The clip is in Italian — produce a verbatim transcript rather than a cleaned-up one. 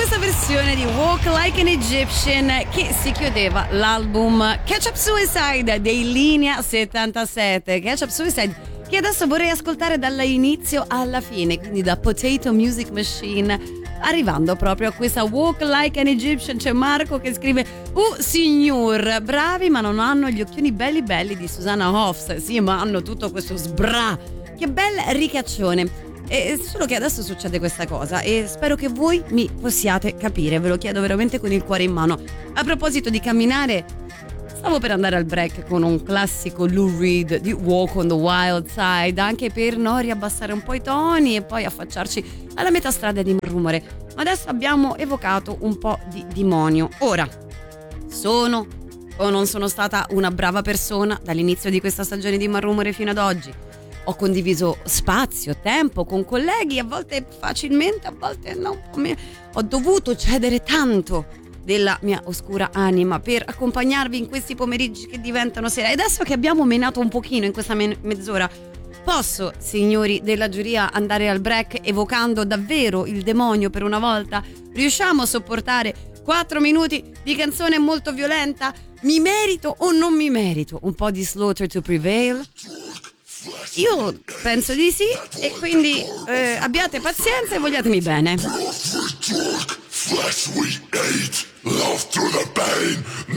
questa versione di Walk Like an Egyptian che si chiudeva l'album Catch Up Suicide dei Linea settantasette. Catch Up Suicide che adesso vorrei ascoltare dall'inizio alla fine, quindi da Potato Music Machine, arrivando proprio a questa Walk Like an Egyptian. C'è Marco che scrive: uh signor, bravi ma non hanno gli occhioni belli belli di Susanna Hoffs. Sì, ma hanno tutto questo sbra. Che bel ricaccione. E solo che adesso succede questa cosa e spero che voi mi possiate capire, ve lo chiedo veramente con il cuore in mano. A proposito di camminare, stavo per andare al break con un classico Lou Reed di Walk on the Wild Side, anche per non riabbassare un po' i toni e poi affacciarci alla metà strada di Malrumore. Ma adesso abbiamo evocato un po' di demonio. Ora, sono o non sono stata una brava persona dall'inizio di questa stagione di Malrumore fino ad oggi? Ho condiviso spazio, tempo con colleghi, a volte facilmente, a volte no. Ho dovuto cedere tanto della mia oscura anima per accompagnarvi in questi pomeriggi che diventano sera. E adesso che abbiamo menato un pochino in questa me- mezz'ora, posso, signori della giuria, andare al break evocando davvero il demonio per una volta? Riusciamo a sopportare quattro minuti di canzone molto violenta? Mi merito o non mi merito un po' di Slaughter to Prevail? Io penso di sì, e quindi eh, abbiate pazienza e vogliatemi bene.